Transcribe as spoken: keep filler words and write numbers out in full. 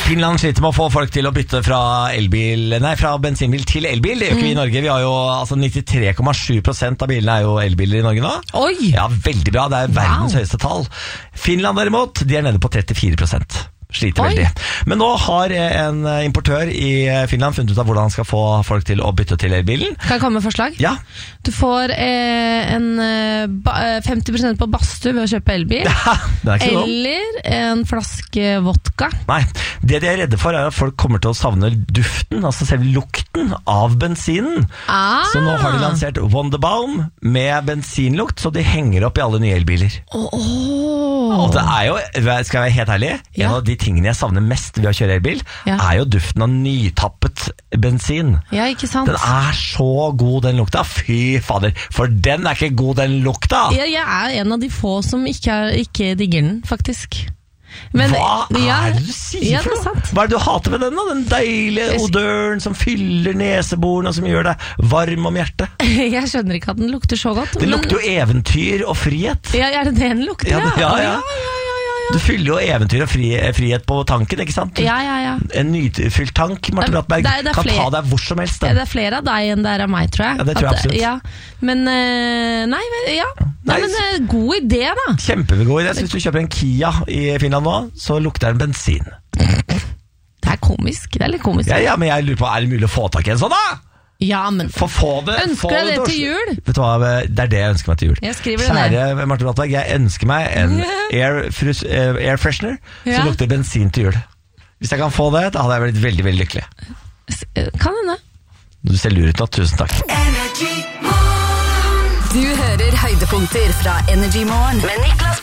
Finland sliter med å få folk til å bytte fra elbil, nei, fra bensinbil til elbil. Det gjør ikke vi i Norge. Vi har jo altså nittitre komma sju prosent av bilene er jo elbiler i Norge nå. Oi! Ja, veldig bra. Det er verdens Wow. høyeste tall. Finland derimot, de er nede på trettifire prosent. Sliter Oi. veldig. Men nå har en importør i Finland funnet ut av hvordan han skal få folk til å bytte til elbilen. Kan jeg komme med forslag? Ja. Du får eh, en, eh, ba, eh, femti prosent på badstue ved å kjøpe elbil. Ja, det er ikke noe. Eller en flaske vodka. Nei, det de er redde for er at folk kommer til å savne duften, altså selv lukten av bensinen. Ah. Så nå har de lansert Wonderbaum med bensinlukt, så de henger opp i alle nye elbiler. Oh, oh. Og det er jo, skal jeg være helt ærlig, en Ja. av de tingene jeg savner mest ved å kjøre elbil, Ja. er jo duften av nytappet bensin. Ja, ikke sant? Den er så god, den lukta. Fy fader, for den er ikke god, den lukta. Ja, jeg er en av de få som ikke, er, ikke digger den, faktisk. Men, Hva ja, er det du sier ja, for det er noe? sant. Hva er det du hater med den da? Den deilige Jeg- odøren som fyller neseborene og som gjør deg varm om hjertet. Jeg skjønner ikke at den lukter så godt. Det lukter jo eventyr og frihet. Ja, er det det den lukter? Ja, det- ja, ja. ja, ja, ja, ja. Du fyller jo eventyr og fri, frihet på tanken, ikke sant? Ja, ja, ja. En nyfylt tank, Marte Det- Brattberg, det er- det er kan flere- ta deg hvor som helst. Ja, Den. det er flere av deg enn det er av meg, tror jeg. Ja, det tror jeg At- absolutt. Ja. Men, eh, nei, men, ja. Nei, Nei, men eh, god idé, da. Kjempegod idé. Så hvis du kjøper en Kia i Finland nå, så lukter den bensin. Det er komisk. Det er litt komisk. Ja, ja, men jeg lurer på, er det mulig å få tak i en sånn da? Ja, men For få det. Ønsker få deg det til til Oslo. jul? Vet du hva, det er det jeg ønsker meg til jul. Jeg skriver det ned. Kjære Marte Brattberg, jeg ønsker meg en air, frus, eh, air freshener Ja. som lukter bensin til jul. Hvis jeg kan få det, da hadde jeg blitt veldig, veldig lykkelig. S- eh, Kan hende. Du ser lur ut nå, tusen takk. Du hører høydepunkter fra Energy Morgen med Niklas